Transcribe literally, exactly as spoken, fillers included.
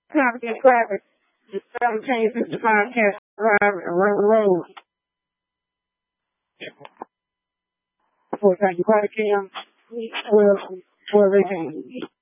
Compton traffic. seventeen fifty-five Cass Drive and River Road. For thank you, Kim. twelve, twelve eighteen.